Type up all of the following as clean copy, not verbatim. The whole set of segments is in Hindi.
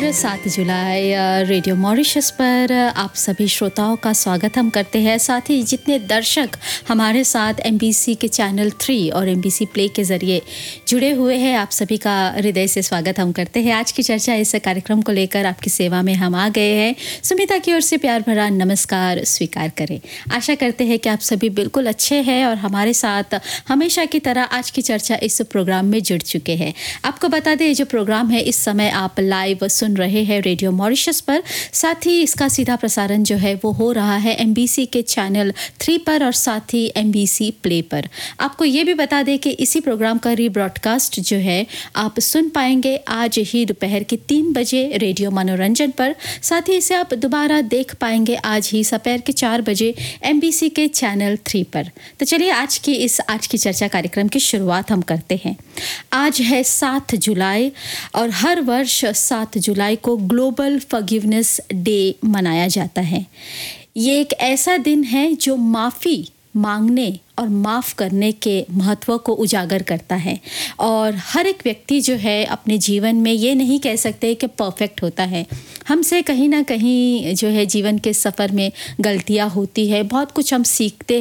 नमस्कार। 7 जुलाई रेडियो मॉरिशस पर आप सभी श्रोताओं का स्वागत हम करते हैं। साथ ही जितने दर्शक हमारे साथ MBC के चैनल 3 और MBC प्ले के ज़रिए जुड़े हुए हैं, आप सभी का हृदय से स्वागत हम करते हैं। आज की चर्चा इस कार्यक्रम को लेकर आपकी सेवा में हम आ गए हैं। सुमिता की ओर से प्यार भरा नमस्कार स्वीकार करें। आशा करते हैं कि आप सभी बिल्कुल अच्छे हैं और हमारे साथ हमेशा की तरह आज की चर्चा इस प्रोग्राम में जुड़ चुके हैं। आपको बता दें, जो प्रोग्राम है इस समय आप लाइव सुन रहे हैं रेडियो मॉरिशस पर। साथ ही इसका सीधा प्रसारण जो है वो हो रहा है MBC के चैनल 3 पर और साथ ही MBC प्ले पर। आपको ये भी बता दें कि इसी प्रोग्राम का रीब्रॉडकास्ट जो है आप सुन पाएंगे आज ही दोपहर के 3 बजे रेडियो मनोरंजन पर। साथ ही इसे आप दोबारा देख पाएंगे आज ही दोपहर के 4 बजे MBC के चैनल 3 पर। तो चलिए आज की चर्चा कार्यक्रम की शुरुआत हम करते हैं। आज है 7 जुलाई और हर वर्ष 7 जुलाई को ग्लोबल फॉरगिवनेस डे मनाया जाता है। ये एक ऐसा दिन है जो माफ़ी मांगने और माफ़ करने के महत्व को उजागर करता है। और हर एक व्यक्ति जो है अपने जीवन में ये नहीं कह सकते कि परफेक्ट होता है। हमसे कहीं ना कहीं जो है जीवन के सफ़र में गलतियाँ होती है। बहुत कुछ हम सीखते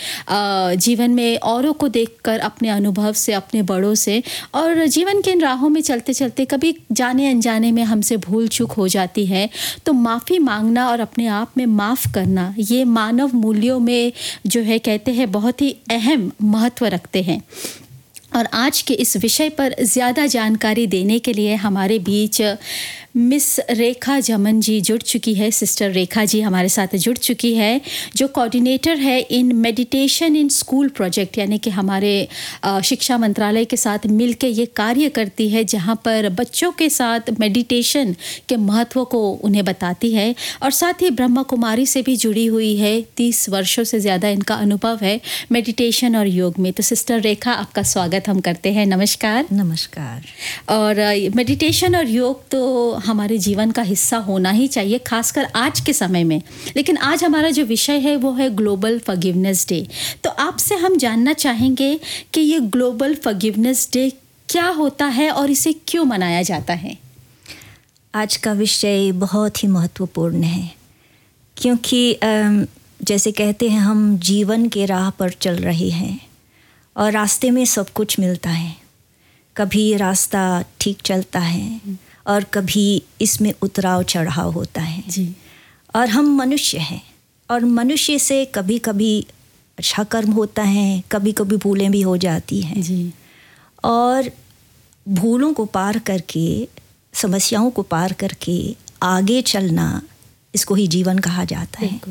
हैं जीवन में औरों को देखकर, अपने अनुभव से, अपने बड़ों से। और जीवन के इन राहों में चलते चलते कभी जाने अनजाने में हमसे भूल चूक हो जाती है। तो माफ़ी मांगना और अपने आप में माफ़ करना, ये मानव मूल्यों में जो है कहते हैं बहुत ही अहम महत्व रखते हैं। और आज के इस विषय पर ज़्यादा जानकारी देने के लिए हमारे बीच मिस रेखा जमन जी जुड़ चुकी है। सिस्टर रेखा जी हमारे साथ जुड़ चुकी है, जो कोऑर्डिनेटर है in meditation in school project, यानी कि हमारे शिक्षा मंत्रालय के साथ मिलके ये कार्य करती है, जहाँ पर बच्चों के साथ मेडिटेशन के महत्व को उन्हें बताती है। और साथ ही ब्रह्मा कुमारी से भी जुड़ी हुई है। 30 वर्षों से ज़्यादा इनका अनुभव है मेडिटेशन और योग में। तो सिस्टर रेखा, आपका स्वागत हम करते हैं। नमस्कार। नमस्कार। और मेडिटेशन और योग तो हमारे जीवन का हिस्सा होना ही चाहिए, खासकर आज के समय में। लेकिन आज हमारा जो विषय है वो है ग्लोबल फॉरगिवनेस डे। तो आपसे हम जानना चाहेंगे कि ये ग्लोबल फॉरगिवनेस डे क्या होता है और इसे क्यों मनाया जाता है। आज का विषय बहुत ही महत्वपूर्ण है, क्योंकि जैसे कहते हैं हम जीवन के राह पर चल रहे हैं और रास्ते में सब कुछ मिलता है। कभी रास्ता ठीक चलता है और कभी इसमें उतराव चढ़ाव होता है जी। और हम मनुष्य हैं और मनुष्य से कभी कभी अच्छा कर्म होता है, कभी कभी भूलें भी हो जाती हैं जी। और भूलों को पार करके, समस्याओं को पार करके आगे चलना, इसको ही जीवन कहा जाता है।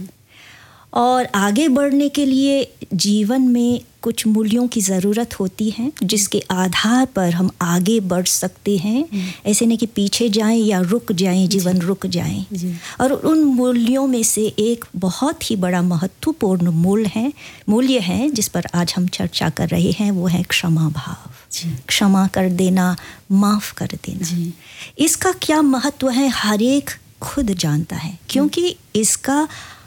और आगे बढ़ने के लिए जीवन में कुछ मूल्यों की ज़रूरत होती है, जिसके आधार पर हम आगे बढ़ सकते हैं। ऐसे नहीं कि पीछे जाएं या रुक जाएं, जीवन रुक जाएं। और उन मूल्यों में से एक बहुत ही बड़ा महत्वपूर्ण मूल्य है जिस पर आज हम चर्चा कर रहे हैं, वो है क्षमा भाव। क्षमा कर देना, माफ़ कर देना। इसका क्या महत्व है हर एक खुद जानता है, क्योंकि इसका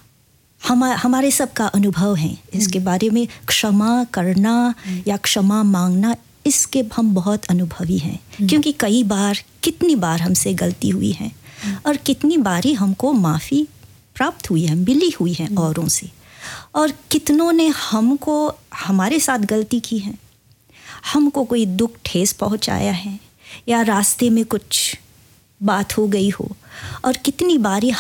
हमारे सबका अनुभव है। इसके बारे में क्षमा करना या क्षमा मांगना, इसके हम बहुत अनुभवी हैं, क्योंकि कितनी बार हमसे गलती हुई है और कितनी बारी हमको माफ़ी प्राप्त हुई है, मिली हुई है औरों से। और कितनों ने हमको हमारे साथ गलती की है, हमको कोई दुख ठेस पहुंचाया है या रास्ते में कुछ बात हो गई हो, और कितनी बारी